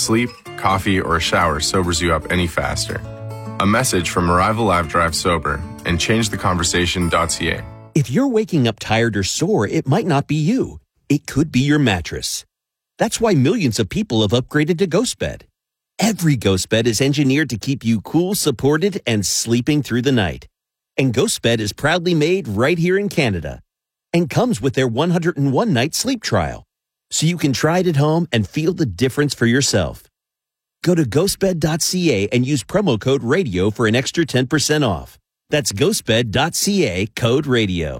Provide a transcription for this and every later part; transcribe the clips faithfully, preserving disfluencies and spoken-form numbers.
sleep, coffee, or a shower sobers you up any faster. A message from Arrival Live Drive Sober and change the conversation dot c a. If you're waking up tired or sore, it might not be you. It could be your mattress. That's why millions of people have upgraded to GhostBed. Every GhostBed is engineered to keep you cool, supported, and sleeping through the night. And GhostBed is proudly made right here in Canada and comes with their one hundred one night sleep trial, so you can try it at home and feel the difference for yourself. Go to ghost bed dot c a and use promo code RADIO for an extra ten percent off. That's ghost bed dot c a, code RADIO.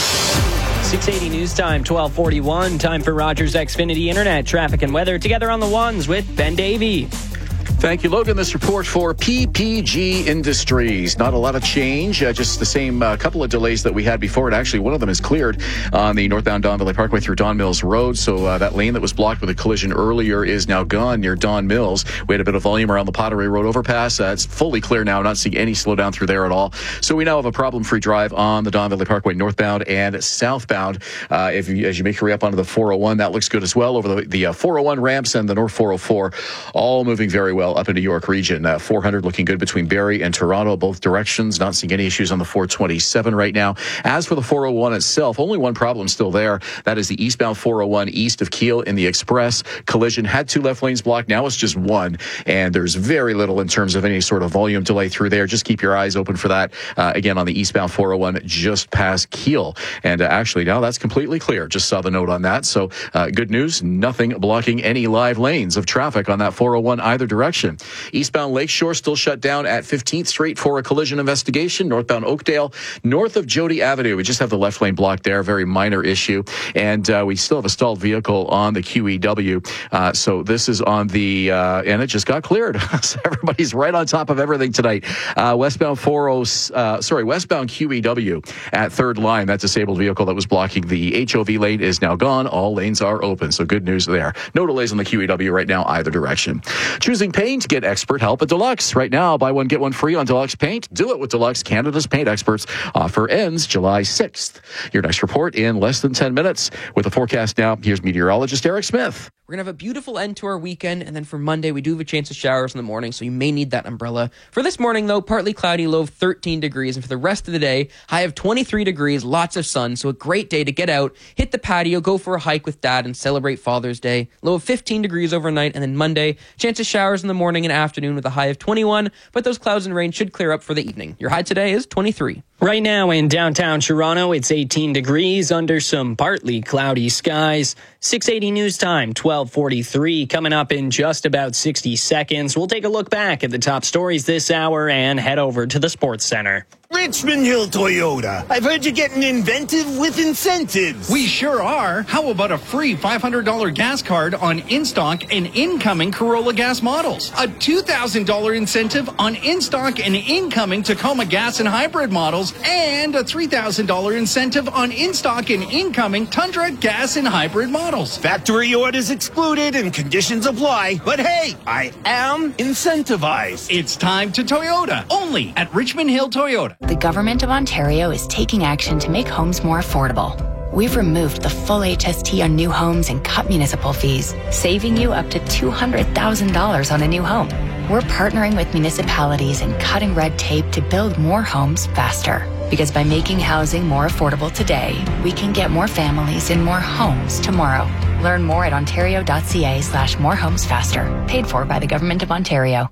six eighty News Time, twelve forty-one. Time for Rogers Xfinity Internet, traffic and weather. Together on the ones with Ben Davey. Thank you, Logan. This report for P P G Industries. Not a lot of change, uh, just the same uh, couple of delays that we had before. And actually, one of them is cleared on the northbound Don Valley Parkway through Don Mills Road. So uh, that lane that was blocked with a collision earlier is now gone near Don Mills. We had a bit of volume around the Pottery Road overpass. Uh, it's fully clear now. Not seeing any slowdown through there at all. So we now have a problem-free drive on the Don Valley Parkway northbound and southbound. Uh, if you, as you make your way up onto the four oh one, that looks good as well. Over the, the uh, four oh one ramps and the North four oh four, all moving very well up into York region. Uh, four hundred looking good between Barrie and Toronto, both directions. Not seeing any issues on the four twenty-seven right now. As for the four oh one itself, only one problem still there. That is the eastbound four oh one east of Kiel in the Express. Collision had two left lanes blocked. Now it's just one. And there's very little in terms of any sort of volume delay through there. Just keep your eyes open for that. Uh, again, on the eastbound four oh one just past Kiel. And uh, actually now that's completely clear. Just saw the note on that. So uh, good news. Nothing blocking any live lanes of traffic on that four oh one either direction. Eastbound Lakeshore still shut down at fifteenth Street for a collision investigation. Northbound Oakdale, north of Jody Avenue. We just have the left lane blocked there. Very minor issue. And uh, we still have a stalled vehicle on the Q E W. Uh, so this is on the, uh, and it just got cleared. So everybody's right on top of everything tonight. Uh, westbound four oh, uh, sorry, westbound Q E W at third line. That disabled vehicle that was blocking the H O V lane is now gone. All lanes are open. So good news there. No delays on the Q E W right now, either direction. Choosing paint, get expert help at Deluxe. Right now, buy one, get one free on Deluxe Paint. Do it with Deluxe, Canada's paint experts. Offer ends July sixth. Your next report in less than ten minutes. With the forecast now, here's meteorologist Eric Smith. We're going to have a beautiful end to our weekend, and then for Monday, we do have a chance of showers in the morning, so you may need that umbrella. For this morning, though, partly cloudy, low of thirteen degrees, and for the rest of the day, high of twenty-three degrees, lots of sun, so a great day to get out, hit the patio, go for a hike with Dad, and celebrate Father's Day. Low of fifteen degrees overnight, and then Monday, chance of showers in the morning and afternoon with a high of twenty-one, but those clouds and rain should clear up for the evening. Your high today is twenty-three. Right now in downtown Toronto, it's eighteen degrees under some partly cloudy skies. six eighty News Time, twelve forty-three. Coming up in just about sixty seconds. We'll take a look back at the top stories this hour and head over to the Sports Center. Richmond Hill Toyota. I've heard you're getting inventive with incentives. We sure are. How about a free five hundred dollars gas card on in-stock and incoming Corolla gas models? A two thousand dollars incentive on in-stock and incoming Tacoma gas and hybrid models, and a three thousand dollars incentive on in-stock and incoming Tundra gas and hybrid models. Factory orders excluded and conditions apply. But hey, I am incentivized. It's time to Toyota. Only at Richmond Hill Toyota. The Government of Ontario is taking action to make homes more affordable. We've removed the full H S T on new homes and cut municipal fees, saving you up to two hundred thousand dollars on a new home. We're partnering with municipalities and cutting red tape to build more homes faster. Because by making housing more affordable today, we can get more families in more homes tomorrow. Learn more at ontario.ca slash more homes faster. Paid for by the Government of Ontario.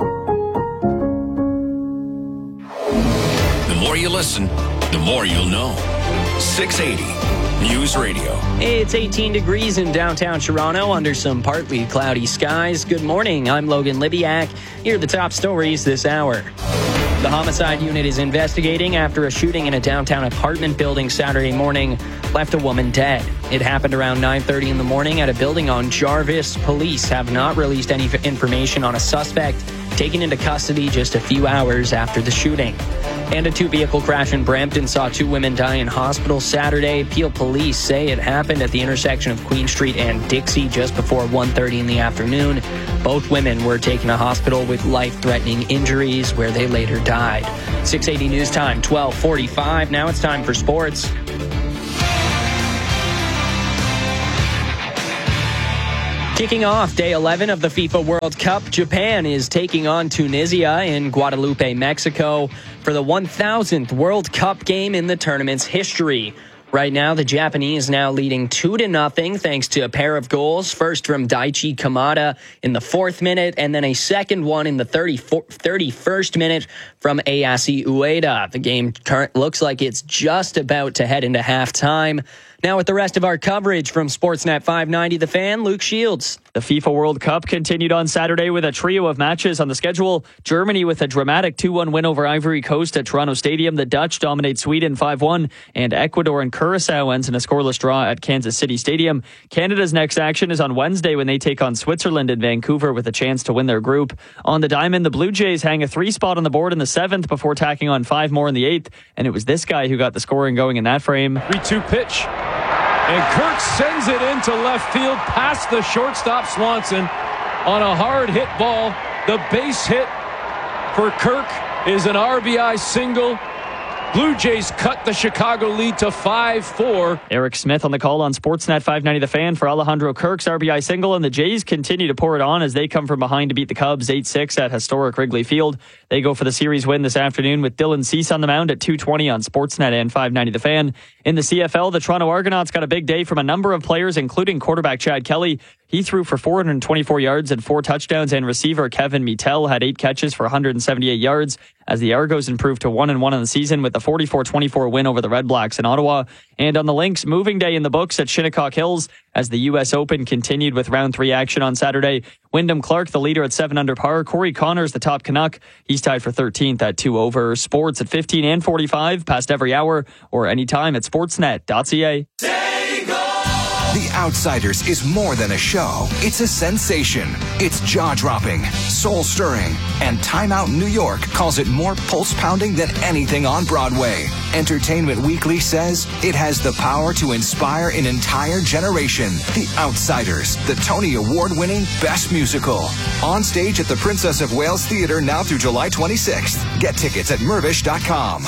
The more you listen, the more you'll know. six eighty News Radio. It's eighteen degrees in downtown Toronto under some partly cloudy skies. Good morning. I'm Logan Libiak. Here are the top stories this hour. The homicide unit is investigating after a shooting in a downtown apartment building Saturday morning left a woman dead. It happened around nine thirty in the morning at a building on Jarvis. Police have not released any information on a suspect taken into custody just a few hours after the shooting. And a two-vehicle crash in Brampton saw two women die in hospital Saturday. Peel police say it happened at the intersection of Queen Street and Dixie just before one thirty in the afternoon. Both women were taken to hospital with life-threatening injuries where they later died. six eighty News Time, twelve forty-five. Now it's time for sports. Kicking off day eleven of the FIFA World Cup, Japan is taking on Tunisia in Guadalupe, Mexico for the one thousandth World Cup game in the tournament's history. Right now, the Japanese now leading two to nothing thanks to a pair of goals. First from Daichi Kamada in the fourth minute, and then a second one in the thirty-first minute from Ayase Ueda. The game current looks like it's just about to head into halftime. Now with the rest of our coverage from Sportsnet five ninety The Fan, Luke Shields. The FIFA World Cup continued on Saturday with a trio of matches on the schedule. Germany with a dramatic two one win over Ivory Coast at Toronto Stadium. The Dutch dominate Sweden five one, and Ecuador and Curacao ends in a scoreless draw at Kansas City Stadium. Canada's next action is on Wednesday when they take on Switzerland in Vancouver with a chance to win their group. On the diamond, the Blue Jays hang a three spot on the board in the seventh before tacking on five more in the eighth, and it was this guy who got the scoring going in that frame. three two pitch. And Kirk sends it into left field past the shortstop Swanson on a hard hit ball. The base hit for Kirk is an R B I single. Blue Jays cut the Chicago lead to five four. Eric Smith on the call on Sportsnet five ninety The Fan for Alejandro Kirk's R B I single, and the Jays continue to pour it on as they come from behind to beat the Cubs eight six at historic Wrigley Field. They go for the series win this afternoon with Dylan Cease on the mound at two twenty on Sportsnet and five ninety The Fan. In the C F L, the Toronto Argonauts got a big day from a number of players, including quarterback Chad Kelly. He threw for four hundred twenty-four yards and four touchdowns, and receiver Kevin Mittel had eight catches for one hundred seventy-eight yards as the Argos improved to one and one on the season with a forty-four twenty-four win over the Red Blacks in Ottawa. And on the Lynx, moving day in the books at Shinnecock Hills as the U S Open continued with round three action on Saturday. Wyndham Clark, the leader at seven under par. Corey Connors, the top Canuck. He's tied for thirteenth at two over. Sports at fifteen and forty-five, past every hour or anytime at sportsnet dot c a. The Outsiders is more than a show. It's a sensation. It's jaw-dropping, soul-stirring, and Time Out New York calls it more pulse-pounding than anything on Broadway. Entertainment Weekly says it has the power to inspire an entire generation. The Outsiders, the Tony Award-winning Best Musical. On stage at the Princess of Wales Theatre now through July twenty-sixth. Get tickets at mervish dot com.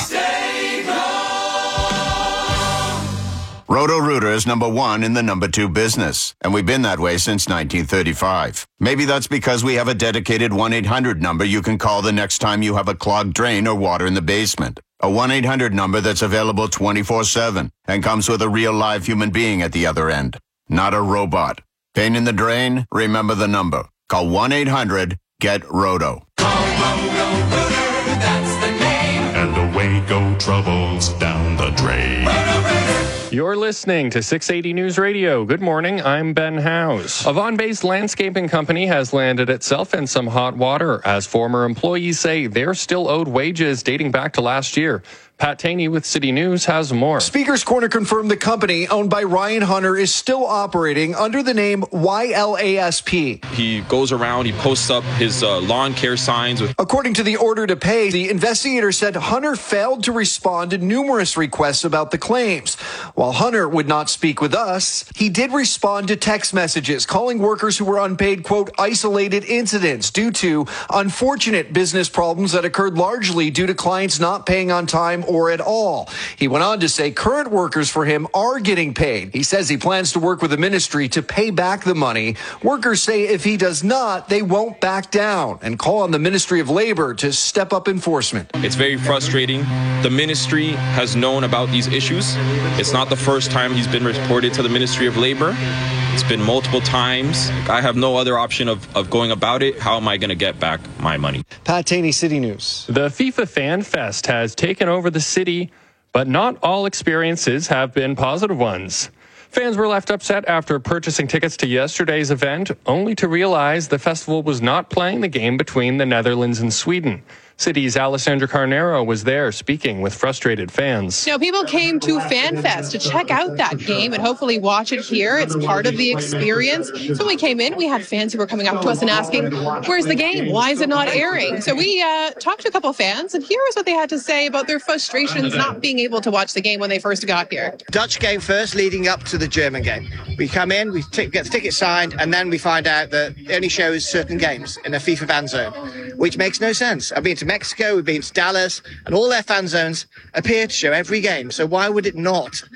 Roto-Rooter is number one in the number two business, and we've been that way since nineteen thirty-five. Maybe that's because we have a dedicated one eight hundred number you can call the next time you have a clogged drain or water in the basement. A one eight hundred number that's available twenty-four seven and comes with a real live human being at the other end, not a robot. Pain in the drain? Remember the number. Call one eight hundred get roto. Call Roto-Rooter, that's the name. And away go troubles down the drain. Roto-Rooter. You're listening to six eighty News Radio. Good morning, I'm Ben Howes. A Vaughan-based landscaping company has landed itself in some hot water as former employees say they're still owed wages dating back to last year. Pat Taney with City News has more. Speaker's Corner confirmed the company owned by Ryan Hunter is still operating under the name Y L A S P. He goes around, he posts up his uh, lawn care signs. With- According to the order to pay, the investigator said Hunter failed to respond to numerous requests about the claims. While Hunter would not speak with us, he did respond to text messages calling workers who were unpaid, quote, isolated incidents due to unfortunate business problems that occurred largely due to clients not paying on time or at all. He went on to say current workers for him are getting paid. He says he plans to work with the ministry to pay back the money. Workers say if he does not, they won't back down and call on the Ministry of Labor to step up enforcement. It's very frustrating. The ministry has known about these issues. It's not the first time he's been reported to the Ministry of Labor. It's been multiple times. I have no other option of, of going about it. How am I going to get back my money? Pat Taney, City News. The FIFA Fan Fest has taken over the city, but not all experiences have been positive ones. Fans were left upset after purchasing tickets to yesterday's event, only to realize the festival was not playing the game between the Netherlands and Sweden. City's Alessandra Carnero was there speaking with frustrated fans. You know, people came to FanFest to check out that game and hopefully watch it here. It's part of the experience. So when we came in, we had fans who were coming up to us and asking, where's the game? Why is it not airing? So we uh, talked to a couple of fans, and here is what they had to say about their frustrations not being able to watch the game when they first got here. Dutch game first, leading up to the German game. We come in, we t- get the ticket signed, and then we find out that it only shows certain games in a FIFA fan zone, which makes no sense. I've been to Mexico, we've been to Dallas, and all their fan zones appear to show every game. So why would it not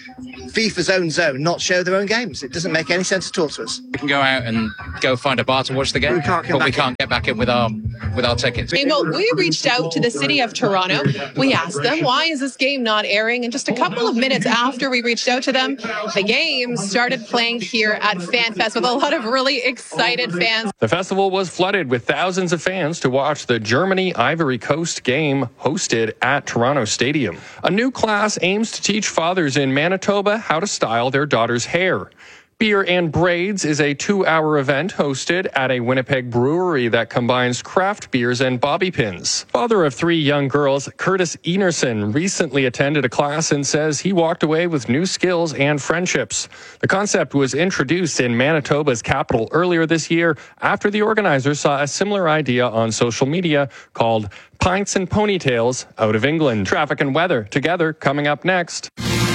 FIFA's own zone not show their own games? It doesn't make any sense at all to us. We can go out and go find a bar to watch the game, we can't but we can't get back in with our with our tickets. Well, we reached out to the city of Toronto. We asked them, why is this game not airing? And just a couple of minutes after we reached out to them, the game started playing here at FanFest with a lot of really excited fans. The festival was flooded with thousands of fans to watch the Germany-Ivory Coast game hosted at Toronto Stadium. A new class aims to teach fathers in Manitoba how to style their daughter's hair. Beer and Braids is a two-hour event hosted at a Winnipeg brewery that combines craft beers and bobby pins. Father of three young girls, Curtis Enerson, recently attended a class and says he walked away with new skills and friendships. The concept was introduced in Manitoba's capital earlier this year after the organizers saw a similar idea on social media called Pints and Ponytails out of England. Traffic and weather together coming up next.